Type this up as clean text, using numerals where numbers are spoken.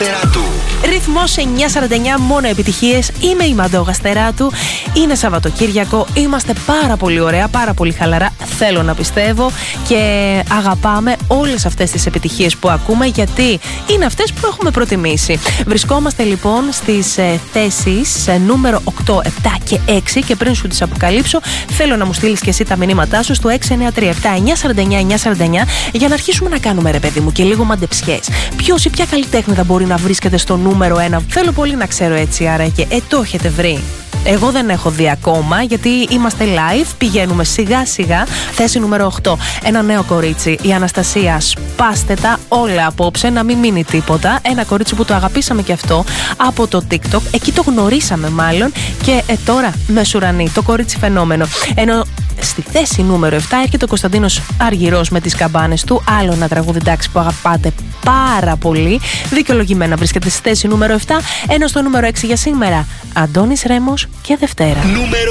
Γαστεράτου. Ρυθμός 949, μόνο επιτυχίες. Είμαι η Μαντώ Γαστεράτου. Είναι Σαββατοκύριακο. Είμαστε πάρα πολύ ωραία, πάρα πολύ χαλαρά. Θέλω να πιστεύω. Και αγαπάμε όλες αυτές τις επιτυχίες που ακούμε, γιατί είναι αυτές που έχουμε προτιμήσει. Βρισκόμαστε λοιπόν στις θέσεις νούμερο 8, 7 και 6. Και πριν σου τις αποκαλύψω, θέλω να μου στείλεις και εσύ τα μηνύματά σου στο 693-7-949-949 για να αρχίσουμε να κάνουμε, ρε παιδί μου, και λίγο μαντεψιές. Ποιος ή ποια καλλιτέχνη θα μπορεί να βρίσκεται στο νούμερο 1. Θέλω πολύ να ξέρω έτσι, άραγε. Το έχετε βρει? Εγώ δεν έχω δει ακόμα, γιατί είμαστε live, πηγαίνουμε σιγά σιγά. Θέση νούμερο 8, ένα νέο κορίτσι, η Αναστασία. Σπάστε τα όλα απόψε, να μην μείνει τίποτα. Ένα κορίτσι που το αγαπήσαμε και αυτό από το TikTok, εκεί το γνωρίσαμε μάλλον. Και τώρα μεσουρανή, το κορίτσι φαινόμενο. Ενώ στη θέση νούμερο 7 έρχεται ο Κωνσταντίνος Αργυρός με τις καμπάνες του. Άλλο ένα τραγούδι, εντάξει, που αγαπάτε πάρα πολύ. Δικαιολογημένα βρίσκεται στη θέση νούμερο 7. Ενώ στο νούμερο 6 για σήμερα, Αντώνης Ρέμος και Δευτέρα. Νούμερο